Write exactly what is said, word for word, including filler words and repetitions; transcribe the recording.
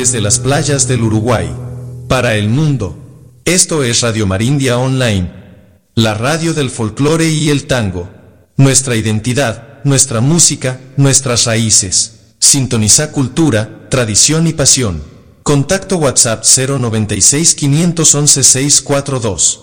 desde las playas del Uruguay. Para el mundo. Esto es Radio Marindia Online. La radio del folclore y el tango. Nuestra identidad, nuestra música, nuestras raíces. Sintoniza cultura, tradición y pasión. Contacto WhatsApp cero noventa y seis, quinientos once, seiscientos cuarenta y dos.